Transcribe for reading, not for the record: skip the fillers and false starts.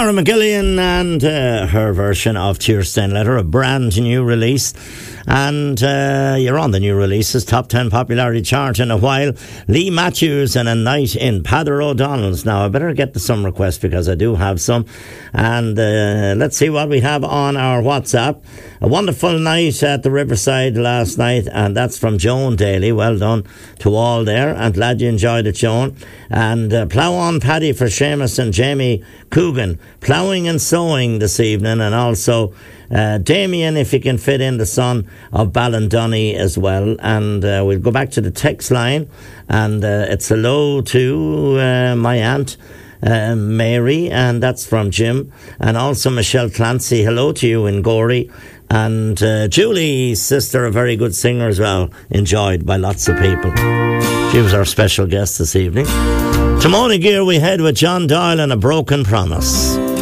Cara McGillian and her version of Tearstained Letter, a brand new release. And you're on the new releases, top 10 popularity chart in a while. Lee Matthews and A Night in Peadar O'Donnell's. Now, I better get to some requests because I do have some. And let's see what we have on our WhatsApp. A wonderful night at the Riverside last night, and that's from Joan Daly. Well done to all there, and glad you enjoyed it, Joan. And Plough On Paddy for Seamus and Jamie Coogan. Ploughing and sowing this evening, and also Damien, if you can fit in, the son of Ballindoney as well. And we'll go back to the text line, and it's hello to my aunt Mary, and that's from Jim, and also Michelle Clancy, hello to you in Gorey, and Julie's sister, a very good singer as well, enjoyed by lots of people. She was our special guest this evening. To Mona Gear we head with John Doyle and A Broken Promise.